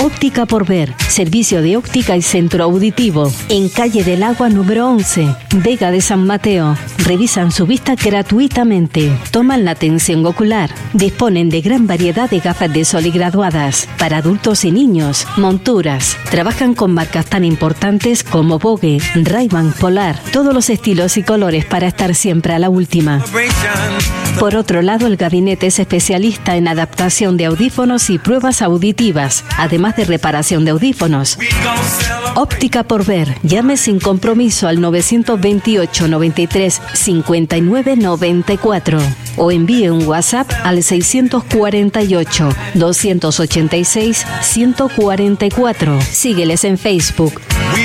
Óptica por Ver, servicio de óptica y centro auditivo, en calle del Agua número 11, Vega de San Mateo. Revisan su vista gratuitamente, toman la tensión ocular, disponen de gran variedad de gafas de sol y graduadas, para adultos y niños, monturas. Trabajan con marcas tan importantes como Vogue, Ray-Ban, Polar, todos los estilos y colores para estar siempre a la última. Por otro lado, el gabinete es especialista en adaptación de audífonos y pruebas auditivas, además de reparación de audífonos. Óptica por Ver. Llame sin compromiso al 928 93 59 94 o envíe un WhatsApp al 648 286 144. Sígueles en Facebook.